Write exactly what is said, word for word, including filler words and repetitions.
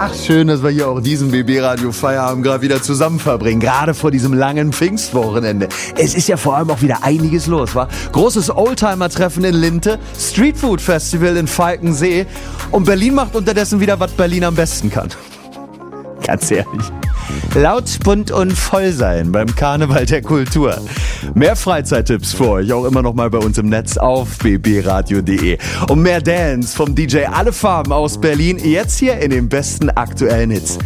Ach, schön, dass wir hier auch diesen B B-Radio Feierabend gerade wieder zusammen verbringen. Gerade vor diesem langen Pfingstwochenende. Es ist ja vor allem auch wieder einiges los, wa? Großes Oldtimer-Treffen in Linte, Streetfood-Festival in Falkensee und Berlin macht unterdessen wieder, was Berlin am besten kann. Ganz ehrlich. Laut, bunt und voll sein beim Karneval der Kultur. Mehr Freizeittipps für euch auch immer noch mal bei uns im Netz auf b b radio punkt d e. Und mehr Dance vom D J Alle Farben aus Berlin jetzt hier in den besten aktuellen Hits.